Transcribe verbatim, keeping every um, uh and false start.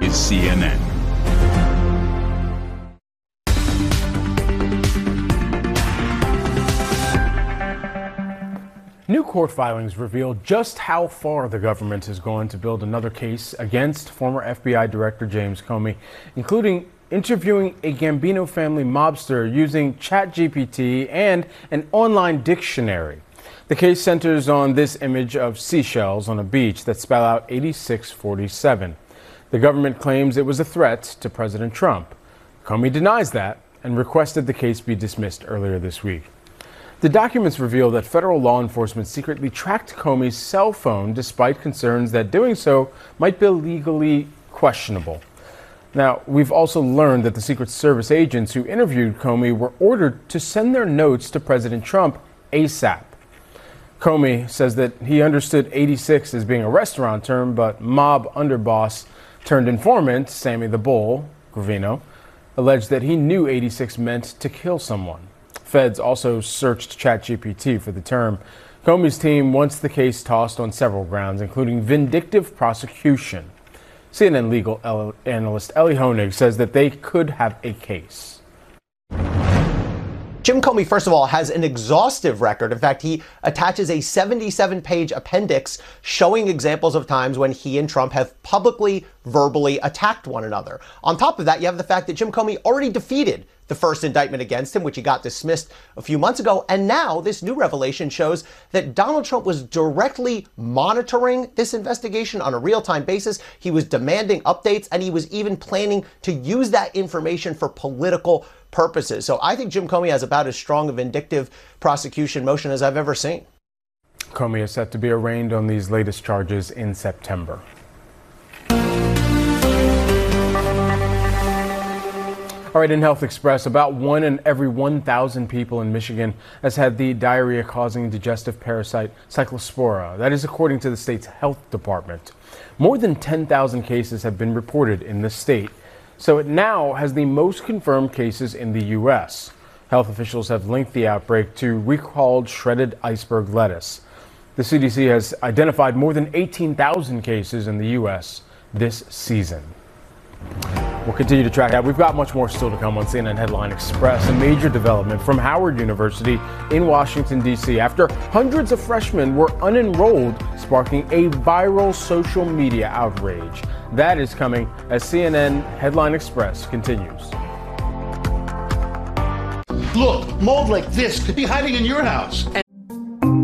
is C N N. New court filings reveal just how far the government has gone to build another case against former F B I Director James Comey, including interviewing a Gambino family mobster using ChatGPT and an online dictionary. The case centers on this image of seashells on a beach that spell out eighty-six forty-seven. The government claims it was a threat to President Trump. Comey denies that and requested the case be dismissed earlier this week. The documents reveal that federal law enforcement secretly tracked Comey's cell phone despite concerns that doing so might be legally questionable. Now, we've also learned that the Secret Service agents who interviewed Comey were ordered to send their notes to President Trump ASAP. Comey says that he understood eighty-six as being a restaurant term, but mob underboss turned informant Sammy the Bull, Gravino, alleged that he knew eighty-six meant to kill someone. Feds also searched ChatGPT for the term. Comey's team wants the case tossed on several grounds, including vindictive prosecution. C N N legal el- analyst Ellie Honig says that they could have a case. Jim Comey, first of all, has an exhaustive record. In fact, he attaches a seventy-seven page appendix showing examples of times when he and Trump have publicly, verbally attacked one another. On top of that, you have the fact that Jim Comey already defeated the first indictment against him, which he got dismissed a few months ago. And now this new revelation shows that Donald Trump was directly monitoring this investigation on a real-time basis. He was demanding updates, and he was even planning to use that information for political purposes. So I think Jim Comey has about as strong a vindictive prosecution motion as I've ever seen. Comey is set to be arraigned on these latest charges in September. All right, in Health Express, about one in every one thousand people in Michigan has had the diarrhea-causing digestive parasite Cyclospora. That is according to the state's health department. More than ten thousand cases have been reported in the state, so it now has the most confirmed cases in the U S. Health officials have linked the outbreak to recalled shredded iceberg lettuce. The C D C has identified more than eighteen thousand cases in the U S this season. We'll continue to track that. We've got much more still to come on C N N Headline Express. A major development from Howard University in Washington, D C after hundreds of freshmen were unenrolled, sparking a viral social media outrage. That is coming as C N N Headline Express continues. Look, mold like this could be hiding in your house.